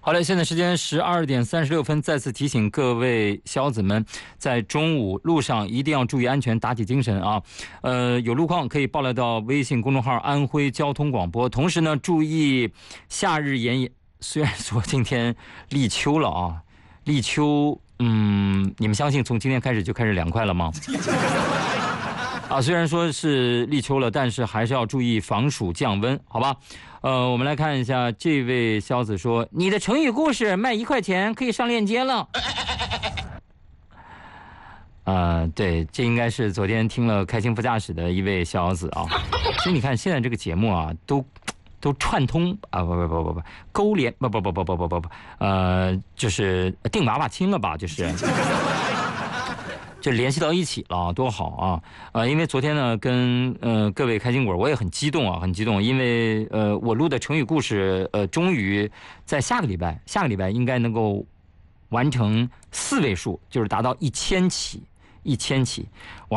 好嘞，现在时间12:36，再次提醒各位小子们，在中午路上一定要注意安全，打起精神啊！有路况可以爆料到微信公众号安徽交通广播。同时呢，注意夏日炎炎，虽然说今天立秋了啊，立秋，你们相信从今天开始就开始凉快了吗？啊，虽然说是立秋了，但是还是要注意防暑降温，好吧？我们来看一下，这位小子说：“你的成语故事卖1块钱可以上链接了。”对，这应该是昨天听了开心副驾驶的一位小子啊。所以你看，现在这个节目啊，都串通啊，不，勾连不，就是定娃娃亲了吧，就是。就联系到一起了，多好啊！因为昨天呢，跟各位开心果，我也很激动啊，很激动，因为我录的成语故事，终于在下个礼拜应该能够完成4位数，就是达到1000起，1000起。